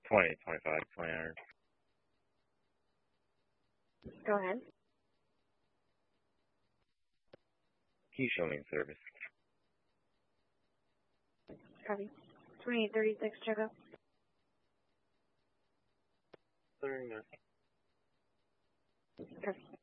20, 25, 2000. Go ahead. Can you show me in service? Copy. 2836, check out. 39. Copy.